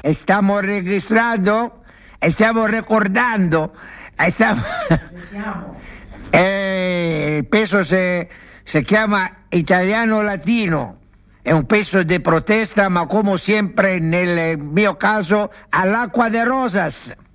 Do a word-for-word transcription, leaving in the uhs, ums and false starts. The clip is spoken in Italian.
E stiamo registrando? E stiamo ricordando? E stiamo... eh, il peso si, si chiama italiano latino. È un pezzo di protesta, ma come sempre nel mio caso all'acqua de rosas.